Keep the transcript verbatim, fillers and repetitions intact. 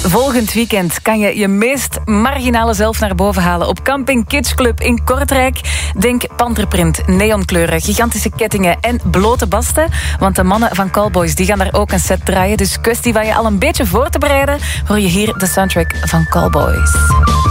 Volgend weekend kan je je meest marginale zelf naar boven halen op Camping Kids Club in Kortrijk. Denk panterprint, neonkleuren, gigantische kettingen en blote basten. Want de mannen van Callboys die gaan daar ook een set draaien. Dus kwestie van je al een beetje voor te bereiden, hoor je hier de soundtrack van Callboys.